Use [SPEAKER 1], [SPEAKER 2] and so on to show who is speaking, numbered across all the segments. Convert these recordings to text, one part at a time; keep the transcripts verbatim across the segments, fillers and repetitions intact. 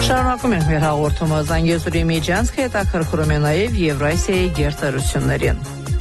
[SPEAKER 1] Շարունակում ենք մեր հաղորդումը Զանգեզուրի Միջանցք հետաքրքրում է նաև Եվրասիայի գերտերություններին։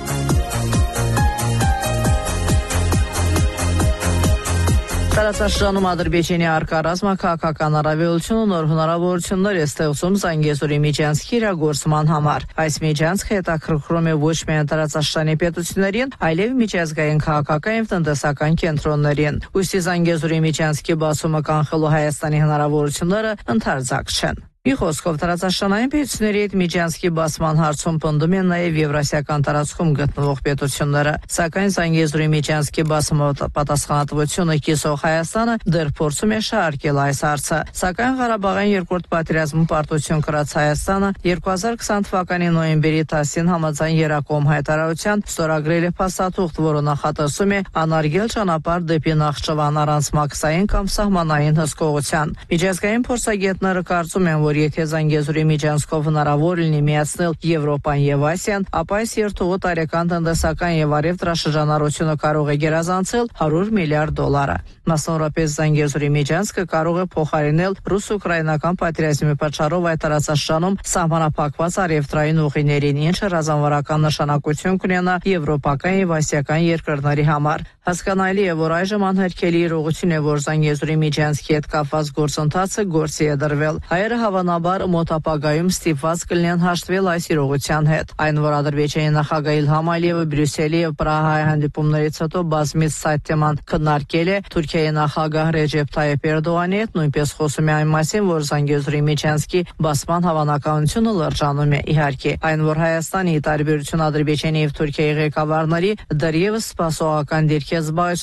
[SPEAKER 1] Տարածաշրջանում Ադրբեջանի արկառազմը քաղաքական առավելություն ու նոր հնարավորություններ է ստեղծում Զանգեզուրի միջանցքի իրագործման համար։ Այս միջանցքը հետաքրքրում է ոչ միայն տարածաշրջանի պետություններին, այլև միջազգային քաղաքական և տնտեսական կենտրոններին։ Ուստի Զանգեզուրի միջանցքի բացումը կանխելու Հայաստանի հնարավորությունները ընդարձակ չեն։ Մի խոսքով տարածաշրջանային պետությունների հետ միջանցքի բացման հարցում պնդում են նաև եվրասիական տարածքում գտնվող պետությունները, սակայն Զանգեզուրի միջանցքի բացումը պատասխանատվությունը կիսող Հայաստանը դեռ փորձում է շարունակել այս հարցը, սակայն Ղարաբաղյան երկրորդ պատերազմում պարտություն կրած Հայաստանը երկու հազար քսան թվականի նոյեմբերի տասին համաձայն Երակոմ հայտարարության ստորագրել է փաստաթուղթ, որը նախատեսում է անարգել ճանապարհ դեպի Նախճիվան առանց մաքսային կամ սահմանային հսկողության։ Միջազգային փորձագետները կարծում են, որ եթե Զանգեզուրի միջանցքով հնարավոր լինի միացնել Եվրոպան եւ Ասիան, ապա այս երթուղու տարեկան տնտեսական եւ առևտրաշրջանառությունը կարող է գերազանցել հարյուր միլիարդ դոլարը։ Մասնավորապես Զանգեզուրի միջանցքը կարող է փոխարինել ռուս-ուկրաինական պատերազմի պատճառով այդ տարածաշրջանում սահմանափակված առևտրային ուղիներին, ինչը ռազմավարական նշանակություն կունենա եվրոպական եւ ասիական երկրների համար։ Հասկանալի է, որ այժմ անհերքելի իրողություն է, որ Զանգեզուրի միջանցքի հետ կապված գործընթացը գործի է դրվել։ Հայերը հավանաբար մոտ ապագայում ստիպված կլինեն հաշտվել այս իրողության հետ։ Այն, որ Ադրբեջանի նախագահ Իլհամ Ալիևը Բրյուսելի եւ Պրահայի հանդիպումներից հետո բազմից այդ թեման քննարկել է Թուրքիայի նախագահ Ռեջեփ Թայիփ Էրդողանի հետ, նույնպես խոսում է այն մասին, որ Զանգեզուրի միջանցքի բացման հավանականությունը լրջանում է։ Իհարկե, այն, որ Հայաստանի տարբերություն Ադրբեջանի եւ Թուրքիայի ղեկավարների դեռևս սպասողական դիրք է զբաղեցնում